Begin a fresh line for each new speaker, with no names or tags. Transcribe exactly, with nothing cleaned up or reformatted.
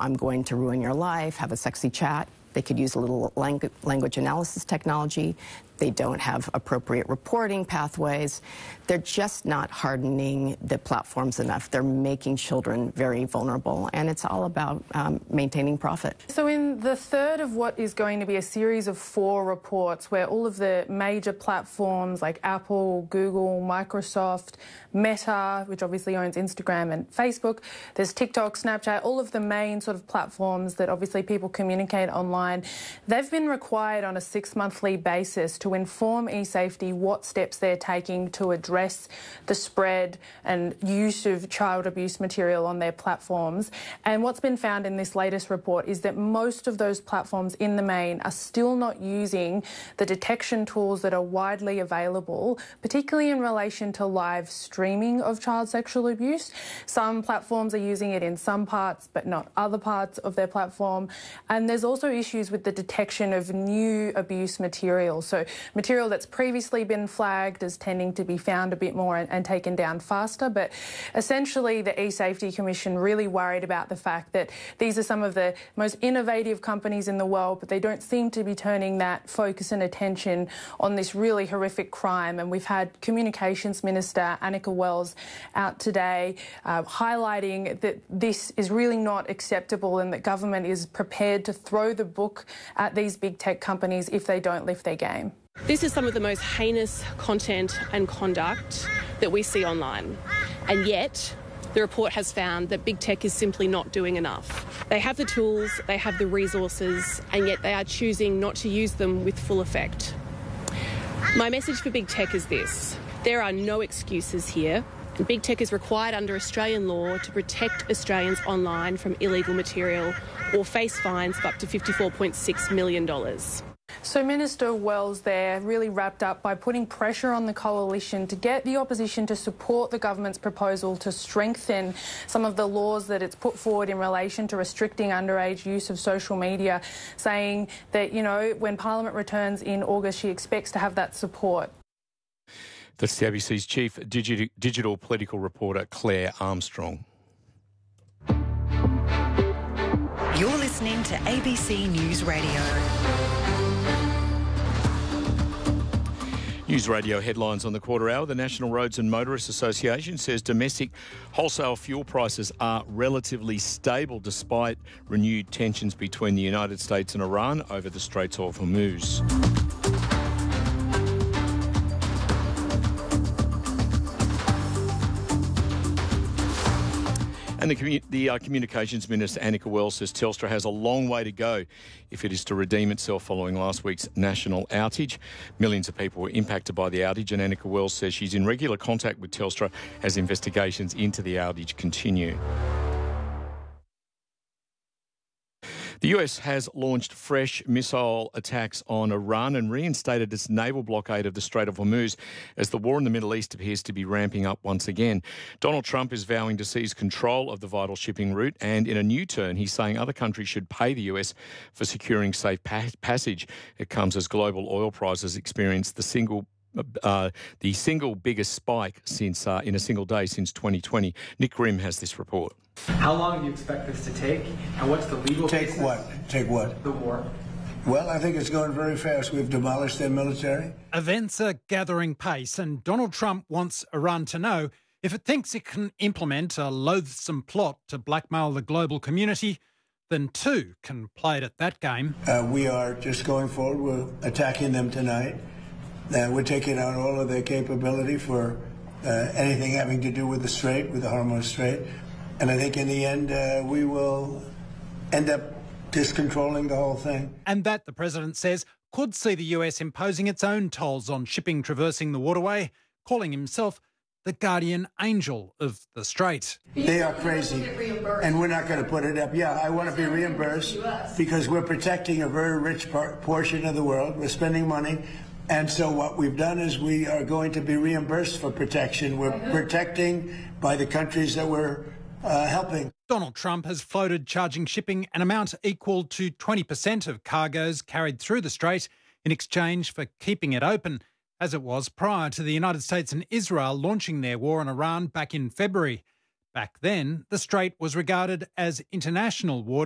I'm going to ruin your life, have a sexy chat. They could use a little langu- language analysis technology. They don't have appropriate reporting pathways. They're just not hardening the platforms enough. They're making children very vulnerable, and it's all about um, maintaining profit.
So in the third of what is going to be a series of four reports where all of the major platforms like Apple, Google, Microsoft, Meta, which obviously owns Instagram and Facebook, there's TikTok, Snapchat, all of the main sort of platforms that obviously people communicate online, they've been required on a six-monthly basis to to inform eSafety what steps they're taking to address the spread and use of child abuse material on their platforms. And what's been found in this latest report is that most of those platforms in the main are still not using the detection tools that are widely available, particularly in relation to live streaming of child sexual abuse. Some platforms are using it in some parts, but not other parts of their platform. And there's also issues with the detection of new abuse material. So material that's previously been flagged as tending to be found a bit more and, and taken down faster. But essentially, the eSafety Commission really worried about the fact that these are some of the most innovative companies in the world, but they don't seem to be turning that focus and attention on this really horrific crime. And we've had Communications Minister Annika Wells out today uh, highlighting that this is really not acceptable and that government is prepared to throw the book at these big tech companies if they don't lift their game.
This is some of the most heinous content and conduct that we see online. And yet, the report has found that big tech is simply not doing enough. They have the tools, they have the resources, and yet they are choosing not to use them with full effect. My message for big tech is this: there are no excuses here. And big tech is required under Australian law to protect Australians online from illegal material or face fines of up to fifty-four point six million dollars.
So Minister Wells there really wrapped up by putting pressure on the coalition to get the opposition to support the government's proposal to strengthen some of the laws that it's put forward in relation to restricting underage use of social media, saying that, you know, when Parliament returns in August, she expects to have that support.
That's the A B C's chief digi- digital political reporter, Claire Armstrong.
You're listening to A B C News Radio.
News Radio headlines on the quarter hour. The National Roads and Motorists Association says domestic wholesale fuel prices are relatively stable despite renewed tensions between the United States and Iran over the Straits of Hormuz. And the, commu- the uh, Communications Minister, Annika Wells, says Telstra has a long way to go if it is to redeem itself following last week's national outage. Millions of people were impacted by the outage, and Annika Wells says she's in regular contact with Telstra as investigations into the outage continue. The U S has launched fresh missile attacks on Iran and reinstated its naval blockade of the Strait of Hormuz as the war in the Middle East appears to be ramping up once again. Donald Trump is vowing to seize control of the vital shipping route, and in a new turn, he's saying other countries should pay the U S for securing safe pa- passage. It comes as global oil prices experience the single Uh, the single biggest spike since uh, in a single day since twenty twenty. Nick Grimm has this report.
How long do you expect this to take, and what's the legal
Take
basis?
what? Take what?
The war.
Well, I think it's going very fast. We've demolished their military.
Events are gathering pace, and Donald Trump wants Iran to know if it thinks it can implement a loathsome plot to blackmail the global community, then two can play it at that game.
Uh, we are just going forward. We're attacking them tonight. Uh, we're taking out all of their capability for uh, anything having to do with the Strait, with the Hormuz Strait. And I think in the end, uh, we will end up just controlling the whole thing.
And that, the President says, could see the U S imposing its own tolls on shipping traversing the waterway, calling himself the guardian angel of the Strait.
They are crazy, and we're not going to put it up. Yeah, I want to be reimbursed because we're protecting a very rich par- portion of the world. We're spending money. And so what we've done is we are going to be reimbursed for protection. We're protecting by the countries that we're uh, helping.
Donald Trump has floated charging shipping an amount equal to twenty percent of cargoes carried through the Strait in exchange for keeping it open, as it was prior to the United States and Israel launching their war on Iran back in February. Back then, the Strait was regarded as international water.